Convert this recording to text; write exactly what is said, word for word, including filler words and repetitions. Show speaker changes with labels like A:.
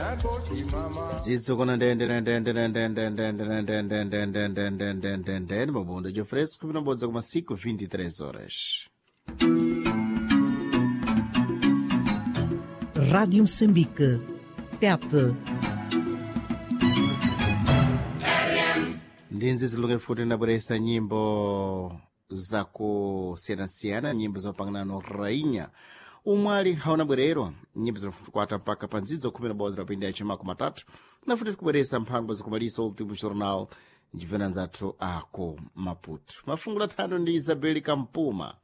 A: dzidzo kona ndende ndende ndende ndende ndende ndende ndende ndende ndende mabundo de fresco vinobodza kuma cinco vinte e três horas.
B: Rádio Moçambique, Tete.
A: Ndinzi zilunge futi nabweresa nyimbo za kusiyana-siyana, nyimbo zopangana rainha umwali haunabwererwa nyimbo zinafutukwata mpaka panzidzo khumi na bodzi lapindi ya chimako matatu nafuti kubweresa mphango zikumalisa ultimu jornal njivena nzathu ako Maputo. Mafungu la thando ndi Isabeli Kampuma